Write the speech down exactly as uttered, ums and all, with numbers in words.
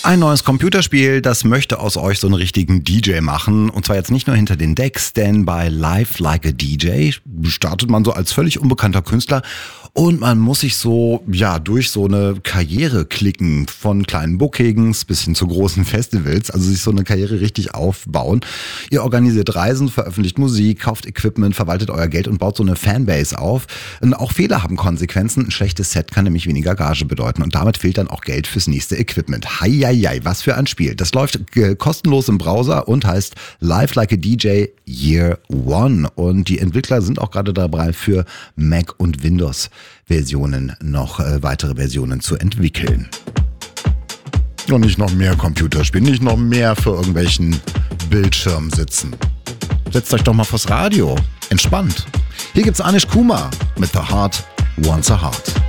Ein neues Computerspiel, das möchte aus euch so einen richtigen D J machen. Und zwar jetzt nicht nur hinter den Decks, denn bei Live Like a D J startet man so als völlig unbekannter Künstler und man muss sich so, ja, durch so eine Karriere klicken, von kleinen Bookings bis hin zu großen Festivals, also sich so eine Karriere richtig aufbauen. Ihr organisiert Reisen, veröffentlicht Musik, kauft Equipment, verwaltet euer Geld und baut so eine Fanbase auf. Und auch Fehler haben Konsequenzen. Ein schlechtes Set kann nämlich weniger Gage bedeuten und damit fehlt dann auch Geld fürs nächste Equipment. Heieiei, was für ein Spiel. Das läuft äh, kostenlos im Browser und heißt Live Like a D J Year One. Und die Entwickler sind auch gerade dabei, für Mac und Windows Versionen noch äh, weitere Versionen zu entwickeln. Und nicht noch mehr Computerspiele, nicht noch mehr für irgendwelchen Bildschirm sitzen. Setzt euch doch mal vors Radio. Entspannt. Hier gibt's Anish Kumar mit The Heart Wants a Heart.